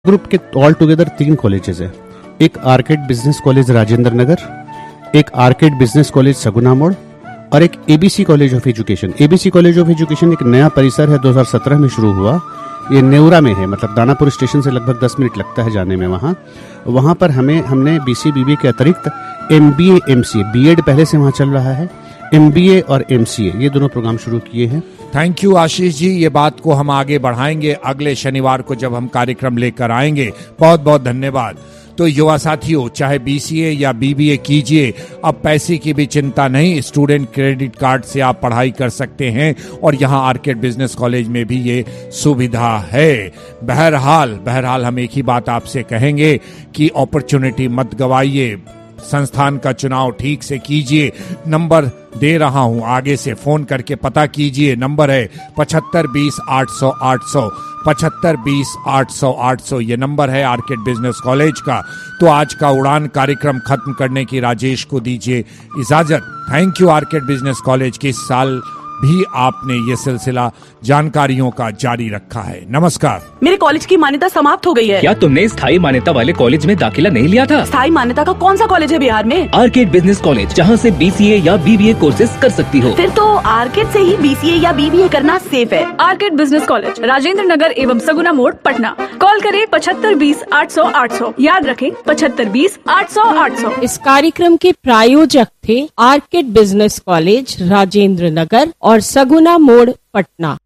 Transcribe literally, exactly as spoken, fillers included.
Group के all together तीन colleges है। एक arcade business college Rajendra Nagar, एक आर्केड बिजनेस कॉलेज सगुना मोड़ और एक ABC college of education. ABC college of education एक नया परिसर है, दो हज़ार सत्रह में शुरू हुआ। ये नेवरा में है, मतलब दानापुर स्टेशन से लगभग दस मिनट लगता है जाने में। वहाँ वहाँ पर हमें हमने बीसी बीबी के अतिरिक्त एमबीए एमसीए बीएड पहले से वहाँ चल रहा है, एमबीए और एमसीए ये दोनों प्रोग्राम शुरू किए हैं। थैंक यू आशीष जी, ये बात को हम आगे बढ़ाएंगे अगले शनिवार को जब हम कार्यक्रम लेकर आएंगे। बहुत बहुत धन्यवाद। तो युवा साथियों, चाहे बीसीए या बीबीए कीजिए, अब पैसे की भी चिंता नहीं। स्टूडेंट क्रेडिट कार्ड से आप पढ़ाई कर सकते हैं और यहाँ आर्केड बिजनेस कॉलेज में भी ये सुविधा है। बहरहाल बहरहाल हम एक ही बात आपसे कहेंगे कि अपॉर्चुनिटी मत गवाइए, संस्थान का चुनाव ठीक से कीजिए। नंबर दे रहा हूं, आगे से फोन करके पता कीजिए। नंबर है पचहत्तर बीस आठ सौ आठ सौ, पचहत्तर बीस आठ सौ आठ सौ, ये नंबर है आर्केड बिजनेस कॉलेज का। तो आज का उड़ान कार्यक्रम खत्म करने की राजेश को दीजिए इजाजत। Thank you arcade business college के इस साल भी आपने ये सिलसिला जानकारियों का जारी रखा है। नमस्कार। मेरे कॉलेज की मान्यता समाप्त हो गई है। क्या तुमने स्थायी मान्यता वाले कॉलेज में दाखिला नहीं लिया था? स्थायी मान्यता का कौन सा कॉलेज है बिहार में? आर्केड बिजनेस कॉलेज, जहाँ से बीसीए या बीबीए कोर्सेज कर सकती हो। फिर तो आर्केड से ही बीसीए या बीबीए करना सेफ है। Arcade business college, Rajendra Nagar एवं सगुना मोड़, पटना। कॉल करें पचहत्तर बीस आठ सौ आठ सौ। याद रखें पचहत्तर बीस आठ सौ आठ सौ। इस कार्यक्रम के प्रायोजक थे arcade business college Rajendra Nagar और सगुना मोड़, पटना।